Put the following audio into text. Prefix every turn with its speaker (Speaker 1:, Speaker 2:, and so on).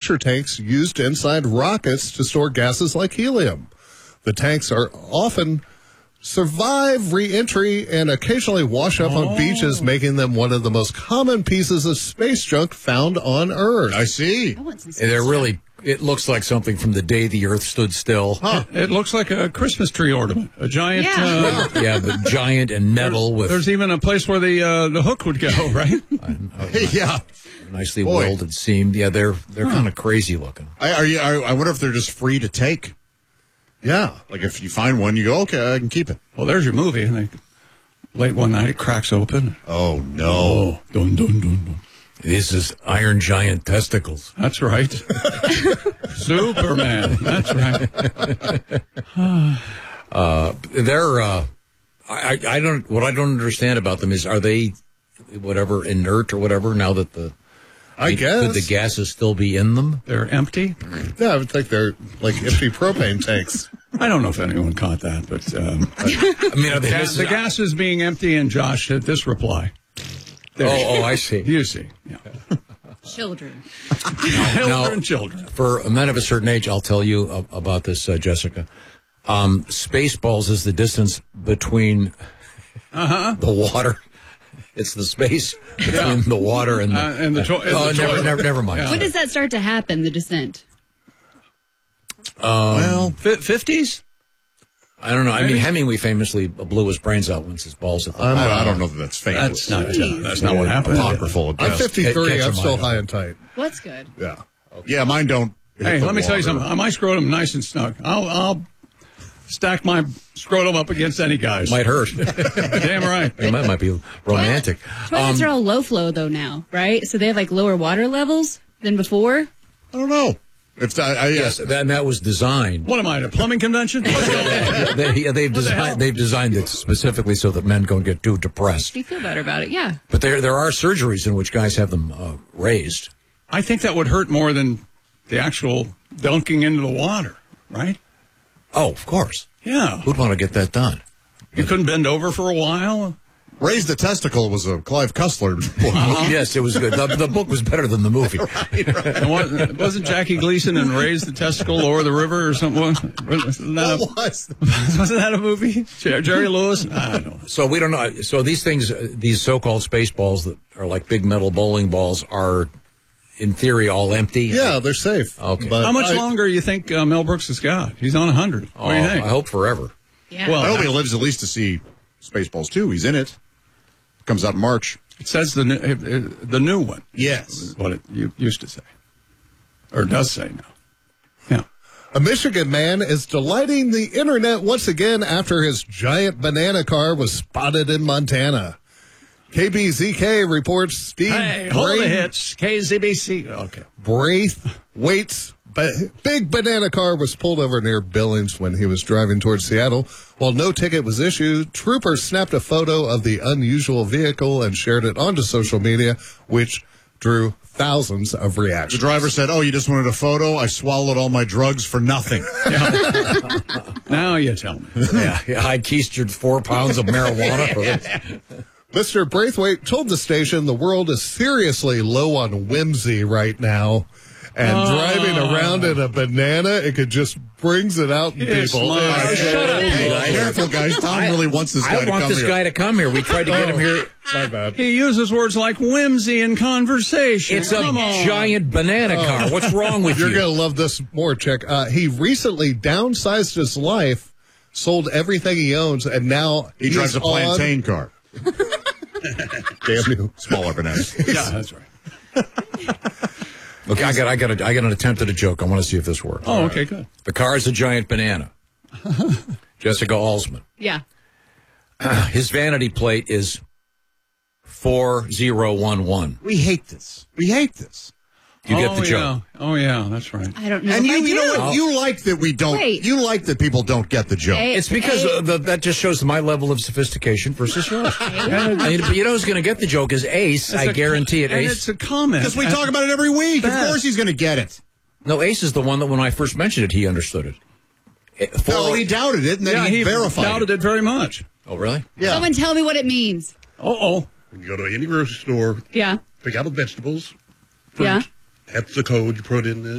Speaker 1: pressure tanks used inside rockets to store gases like helium. The tanks are often survive re-entry and occasionally wash up on beaches, making them one of the most common pieces of space junk found on Earth.
Speaker 2: I see.
Speaker 3: They're really, it looks like something from the day the Earth stood still.
Speaker 4: Huh. It looks like a Christmas tree ornament, a giant.
Speaker 3: But giant and metal with.
Speaker 4: There's even a place where the hook would go, right?
Speaker 2: Yeah.
Speaker 3: Nicely welded seam. Yeah, they're kind of crazy looking.
Speaker 2: I wonder if they're just free to take.
Speaker 1: Yeah.
Speaker 2: Like if you find one, you go, okay, I can keep it.
Speaker 4: Well, there's your movie. And late one night, it cracks open.
Speaker 2: Oh, no.
Speaker 4: Dun, dun, dun, dun.
Speaker 3: This is Iron Giant testicles.
Speaker 4: That's right. Superman. That's right.
Speaker 3: What I don't understand about them is, are they whatever inert or whatever now that
Speaker 1: I guess.
Speaker 3: Could the gases still be in them?
Speaker 4: They're empty?
Speaker 1: Yeah, I would think they're like empty propane tanks.
Speaker 4: I don't know if anyone caught that, but
Speaker 3: I mean, are they
Speaker 4: the gas is being empty, and Josh had this reply.
Speaker 3: I see.
Speaker 4: You see. Yeah.
Speaker 5: Children.
Speaker 4: Children.
Speaker 3: For men of a certain age, I'll tell you about this, Jessica. Spaceballs is the distance between the water. It's the space between the water and the toilet. Never mind.
Speaker 5: When does that start to happen, the descent?
Speaker 4: Well, 50s?
Speaker 3: I don't know. I mean, Hemingway famously blew his brains out once his balls hit the
Speaker 2: I don't know that that's famous.
Speaker 4: That's not what happened.
Speaker 2: Apocryphal.
Speaker 1: I'm 53. I'm still high and tight.
Speaker 5: Well, that's good.
Speaker 1: Yeah.
Speaker 2: Yeah, mine don't.
Speaker 4: Hey, let me tell you something. My scrotum nice and snug. I'll stack my scrotum up against any guy's.
Speaker 3: Might hurt.
Speaker 4: Damn right.
Speaker 3: That might be romantic.
Speaker 5: Toilets are all low flow, though, now, right? So they have, like, lower water levels than before?
Speaker 2: I don't know.
Speaker 3: Yes, that was designed.
Speaker 4: What am I, at a plumbing convention?
Speaker 3: They've designed it specifically so that men don't get too depressed.
Speaker 5: You feel better about it, yeah.
Speaker 3: But there are surgeries in which guys have them raised.
Speaker 4: I think that would hurt more than the actual dunking into the water, right?
Speaker 3: Oh, of course.
Speaker 4: Yeah.
Speaker 3: Who'd want to get that done?
Speaker 4: You couldn't bend over for a while?
Speaker 2: Raise the Testicle was a Clive Cussler book.
Speaker 3: Yes, it was good. The book was better than the movie.
Speaker 4: Right. Wasn't Jackie Gleason in Raise the Testicle, Lower the River or something? Wasn't that a movie? Jerry Lewis? I don't know.
Speaker 3: So we don't know. So these things, these so-called space balls that are like big metal bowling balls are, in theory, all empty?
Speaker 1: Yeah, they're safe.
Speaker 3: Okay.
Speaker 4: But how much longer do you think Mel Brooks has got? He's on 100. What do you think?
Speaker 3: I hope forever.
Speaker 5: Yeah.
Speaker 2: Well, I hope he lives at least to see Spaceballs 2. He's in it. Comes out in March.
Speaker 4: It says the new one.
Speaker 2: Yes.
Speaker 4: Is what it used to say. Or does say now. Yeah.
Speaker 1: A Michigan man is delighting the internet once again after his giant banana car was spotted in Montana. KBZK reports Steve
Speaker 4: hold the hits. KZBC. Okay.
Speaker 1: Braithwaite's big banana car was pulled over near Billings when he was driving towards Seattle. While no ticket was issued, troopers snapped a photo of the unusual vehicle and shared it onto social media, which drew thousands of reactions.
Speaker 2: The driver said, "Oh, you just wanted a photo? I swallowed all my drugs for nothing."
Speaker 4: Now you tell me.
Speaker 3: Yeah, I keistered 4 pounds of marijuana for this.
Speaker 1: Mr. Braithwaite told the station the world is seriously low on whimsy right now. And driving around in a banana, it could just brings it out in people.
Speaker 3: Shut up,
Speaker 2: Careful, guys. Tom really wants this guy to come here.
Speaker 3: I want this guy to come here. We tried to get him here.
Speaker 1: My bad.
Speaker 4: He uses words like whimsy in conversation.
Speaker 3: It's a giant banana car. What's wrong with you?
Speaker 1: You're going to love this more, Chick. He recently downsized his life, sold everything he owns, and now
Speaker 2: he drives a plantain car.
Speaker 1: Damn you.
Speaker 2: Smaller bananas.
Speaker 4: Yeah, that's right.
Speaker 3: Okay, I got an attempt at a joke. I want to see if this works.
Speaker 4: Oh, okay, good.
Speaker 3: The car is a giant banana. Jessica Alsman.
Speaker 5: Yeah.
Speaker 3: His vanity plate is 4011.
Speaker 2: We hate this.
Speaker 3: You get the joke.
Speaker 4: Yeah. Oh, yeah, that's right.
Speaker 5: I don't know.
Speaker 2: And
Speaker 5: if I
Speaker 2: you know
Speaker 5: do.
Speaker 2: what? You like that we don't.
Speaker 5: Wait.
Speaker 2: You like that people don't get the joke.
Speaker 3: It's because that just shows my level of sophistication versus yours. But you know who's going to get the joke is Ace. I guarantee it,
Speaker 4: and
Speaker 3: Ace.
Speaker 4: it's a comment.
Speaker 2: Because we talk about it every week. Of course he's going to get it.
Speaker 3: No, Ace is the one that when I first mentioned it, he understood it.
Speaker 2: No, he doubted it, and then he verified
Speaker 4: doubted it very much.
Speaker 3: Oh, really?
Speaker 2: Yeah.
Speaker 5: Someone tell me what it means.
Speaker 4: Uh-oh.
Speaker 6: When you go to any grocery store,
Speaker 5: Yeah.
Speaker 6: pick out the vegetables.
Speaker 5: Yeah.
Speaker 6: That's the code you put in